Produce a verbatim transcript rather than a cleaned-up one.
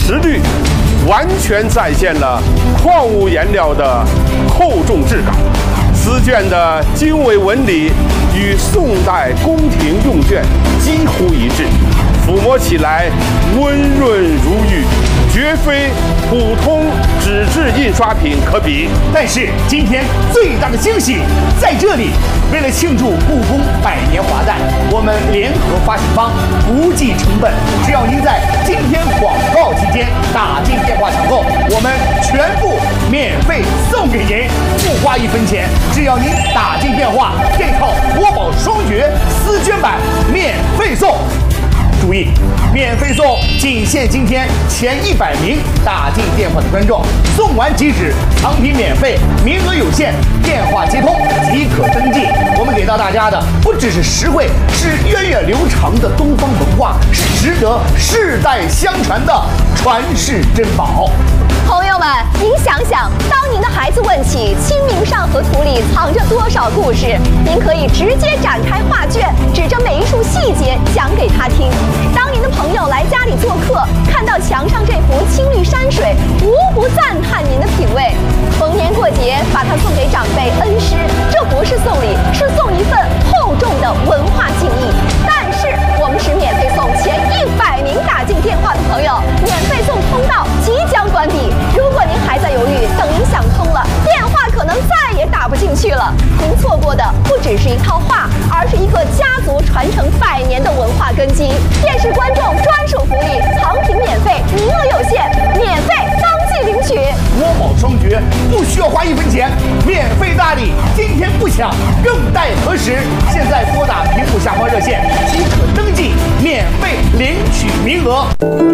实率，完全再现了矿物颜料的厚重质感。此卷的经纬纹理与宋代宫廷用卷几乎一致，抚摸起来温润如玉，绝非普通纸质印刷品可比。 但是今天最大的惊喜在这里，为了庆祝故宫百年华诞，我们联合发行方不计成本，只要您在今天广告期间打进电话抢购，我们全部免费送给您，不花一分钱。只要您打进电话，这套国宝双绝丝绢版免费送。注意，免费送仅限今天前一百名打进电话的观众，送完即止，藏品免费，名额有限，电话接通即可登记。我们给到大家的不只是实惠，是源远流长的东方文化，是值得世代相传的传世珍宝。 朋友们，您想想，当您的孩子问起《清明上河图》里藏着多少故事，您可以直接展开画卷，指着每一处细节讲给他听。当您的朋友来家里做客，看到墙上这幅青绿山水，无不赞叹您的品味。逢年过节，把它送给长辈恩师，这不是送礼，是送一份厚重的文化敬意。但是我们是免费送前一百名打进电话的朋友，免费送通道即将关闭。如果您还在犹豫，等您想通了，电话可能再也打不进去了。您错过的不只是一套画，而是一个家族传承百年的文化根基。电视观众专属福利，藏品免费，名额有限，免费当即领取。 国宝双绝，不需要花一分钱，免费大礼，今天不抢，更待何时？现在拨打屏幕下方热线即可登记，免费领取名额。